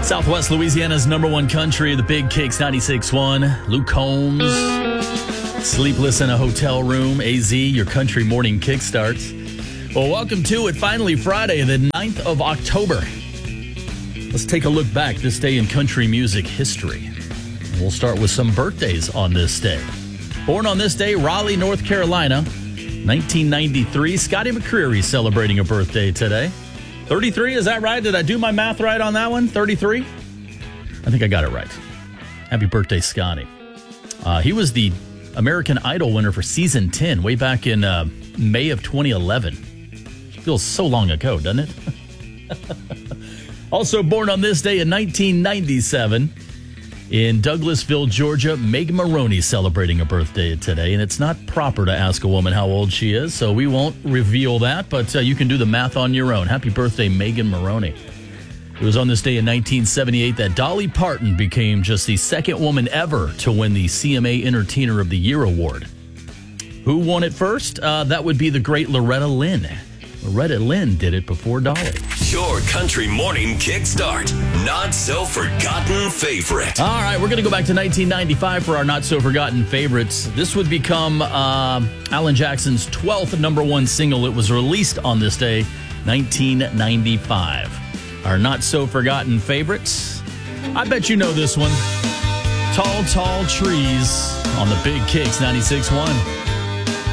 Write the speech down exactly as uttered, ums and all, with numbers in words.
Southwest Louisiana's number one country, the Big Kicks ninety-six point one. Luke Combs, Sleepless in a Hotel Room. A Z, your country morning kick starts. Well, welcome to it. Finally, Friday, the ninth of October. Let's take a look back this day in country music history. We'll start with some birthdays on this day. Born on this day, Raleigh, North Carolina, nineteen ninety-three. Scotty McCreery celebrating a birthday today. thirty-three, is that right? Did I do my math right on that one? thirty-three? I think I got it right. Happy birthday, Scotty. Uh, he was the American Idol winner for season ten way back in uh, May of twenty eleven. Feels so long ago, doesn't it? Also born on this day in nineteen ninety-seven in Douglasville, Georgia, Meg Maroney celebrating a birthday today. And it's not proper to ask a woman how old she is, so we won't reveal that, but uh, you can do the math on your own. Happy birthday, Megan Maroney. It was on this day in nineteen seventy-eight that Dolly Parton became just the second woman ever to win the C M A Entertainer of the Year award. Who won it first? Uh, that would be the great Loretta Lynn. Loretta Lynn did it before Dolly. Your country morning kickstart. Not so forgotten favorite. All right, we're going to go back to nineteen ninety-five for our not so forgotten favorites. This would become uh, Alan Jackson's twelfth number one single. It was released on this day, nineteen ninety-five. Our not so forgotten favorites. I bet you know this one. Tall, Tall Trees on the Big Kicks ninety-six point one.